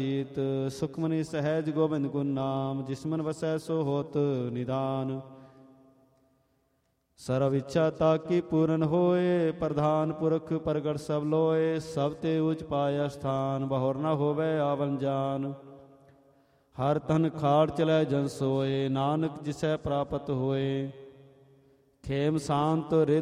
ਜੀਤ ਸੁਖਮਨੀ ਸਹਿਜ ਗੋਬਿੰਦ ਗੁਣ ਨਾਮ, ਜਿਸ ਮਨ ਵਸੈ ਸੋ ਹੋਤ ਨਿਦਾਨ। ਸਰਵ ਇੱਛਾ ਤਾਕੀ ਪੂਰਨ ਹੋਏ, ਪ੍ਰਧਾਨ ਪੁਰਖ ਪ੍ਰਗਟ ਸਭ ਲੋਏ। ਸਭ ਤੇ ਉਚ ਪਾਇਆ ਸਥਾਨ, ਬਹੁਰ ਨ ਹੋਵੇ ਆਵਨ ਜਾਨ। ਹਰ ਤਨ ਖਾੜ ਚਲੈ ਜਨ ਸੋਏ, ਨਾਨਕ ਜਿਸੈ ਪ੍ਰਾਪਤ ਹੋਏ। ਖੇਮ ਸ਼ਾਂਤ ਰਿ